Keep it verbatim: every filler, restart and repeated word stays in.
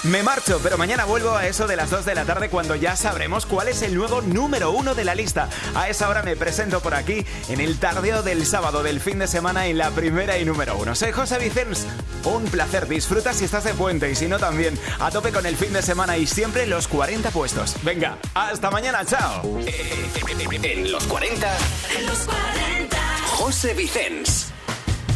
Me marcho, pero mañana vuelvo a eso de las dos de la tarde cuando ya sabremos cuál es el nuevo número uno de la lista. A esa hora me presento por aquí en el tardeo del sábado del fin de semana en la primera y número uno. Soy José Vicens. Un placer. Disfruta si estás de puente y si no también. A tope con el fin de semana y siempre los cuarenta puestos. Venga, hasta mañana. Chao. En los cuarenta. En los cuarenta. José Vicens.